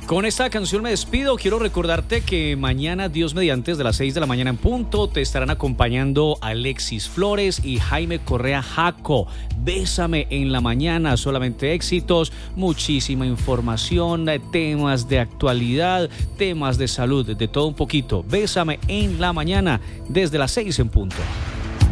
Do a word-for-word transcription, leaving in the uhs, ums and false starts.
Con esta canción me despido. Quiero recordarte que mañana, Dios mediante, desde las seis de la mañana en punto, te estarán acompañando Alexis Flores y Jaime Correa Jaco. Bésame en la mañana, solamente éxitos, muchísima información, temas de actualidad, temas de salud, de todo un poquito. Bésame en la mañana, desde las seis en punto.